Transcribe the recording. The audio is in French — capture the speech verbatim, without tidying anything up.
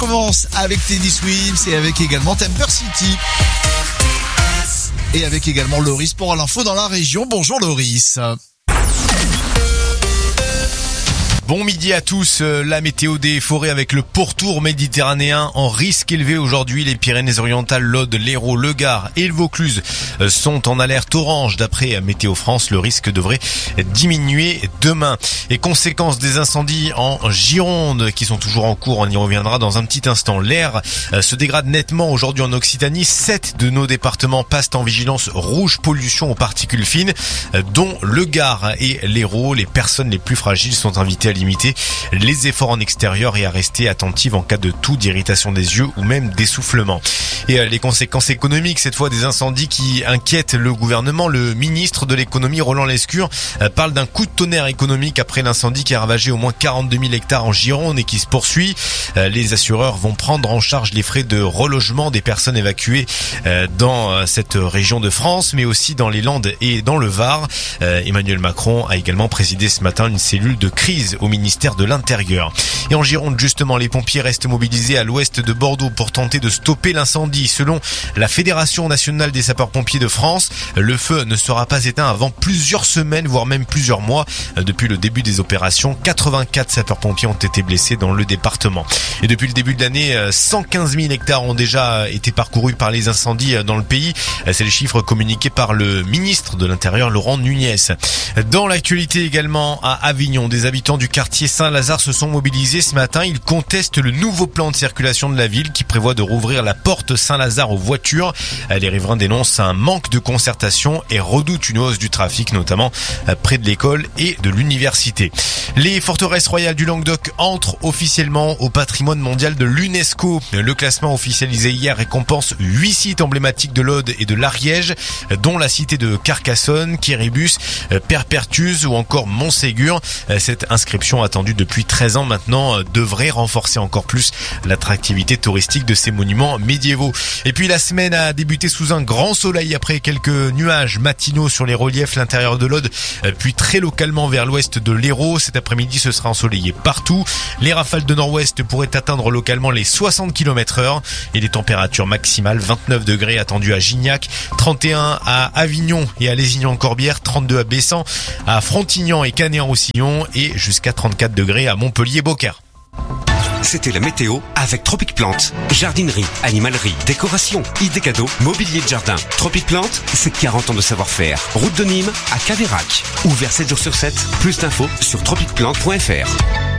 commence avec Teddy Swims et avec également Temper City. Et avec également Loris pour l'info dans la région. Bonjour Loris. Bon midi à tous, la météo des forêts avec le pourtour méditerranéen en risque élevé aujourd'hui. Les Pyrénées-Orientales, l'Aude, l'Hérault, le Gard et le Vaucluse sont en alerte orange. D'après Météo France, le risque devrait diminuer demain. Et conséquence des incendies en Gironde qui sont toujours en cours, on y reviendra dans un petit instant. L'air se dégrade nettement aujourd'hui en Occitanie. Sept de nos départements passent en vigilance rouge pollution aux particules fines, dont le Gard et l'Hérault. Les personnes les plus fragiles sont invitées à limiter les efforts en extérieur et à rester attentives en cas de toux, d'irritation des yeux ou même d'essoufflement. Et les conséquences économiques, cette fois des incendies qui inquiètent le gouvernement. Le ministre de l'économie, Roland Lescure, parle d'un coup de tonnerre économique après l'incendie qui a ravagé au moins quarante-deux mille hectares en Gironde et qui se poursuit. Les assureurs vont prendre en charge les frais de relogement des personnes évacuées dans cette région de France, mais aussi dans les Landes et dans le Var. Emmanuel Macron a également présidé ce matin une cellule de crise au ministère de l'Intérieur. Et en Gironde, justement, les pompiers restent mobilisés à l'ouest de Bordeaux pour tenter de stopper l'incendie. Selon la Fédération nationale des sapeurs-pompiers de France, le feu ne sera pas éteint avant plusieurs semaines, voire même plusieurs mois. Depuis le début des opérations, quatre-vingt-quatre sapeurs-pompiers ont été blessés dans le département. Et depuis le début de l'année, cent quinze mille hectares ont déjà été parcourus par les incendies dans le pays. C'est le chiffre communiqué par le ministre de l'Intérieur, Laurent Nunez. Dans l'actualité également, à Avignon, des habitants du quartier Saint-Lazare se sont mobilisés ce matin. Ils contestent le nouveau plan de circulation de la ville qui prévoit de rouvrir la porte Saint-Lazare aux voitures. Les riverains dénoncent un manque de concertation et redoutent une hausse du trafic, notamment près de l'école et de l'université. Les forteresses royales du Languedoc entrent officiellement au patrimoine mondial de l'UNESCO. Le classement officialisé hier récompense huit sites emblématiques de l'Aude et de l'Ariège, dont la cité de Carcassonne, Quéribus, Perpertuis ou encore Montségur. Cette inscription attendue depuis treize ans maintenant devrait renforcer encore plus l'attractivité touristique de ces monuments médiévaux. Et puis la semaine a débuté sous un grand soleil après quelques nuages matinaux sur les reliefs, l'intérieur de l'Aude, puis très localement vers l'ouest de l'Hérault. Cet après-midi, ce sera ensoleillé partout. Les rafales de nord-ouest pourraient atteindre localement les soixante kilomètres heure et les températures maximales vingt-neuf degrés attendues à Gignac, trente et un à Avignon et à Lézignan-Corbière, trente-deux à Bessan, à Frontignan et Canet-en-Roussillon et jusqu'à trente-quatre degrés à Montpellier-Beaucaire. C'était la météo avec Tropic Plante. Jardinerie, animalerie, décoration, idées cadeaux, mobilier de jardin. Tropic Plante, c'est quarante ans de savoir-faire. Route de Nîmes à Caveyrac. Ouvert sept jours sur sept. Plus d'infos sur tropic plante point f r.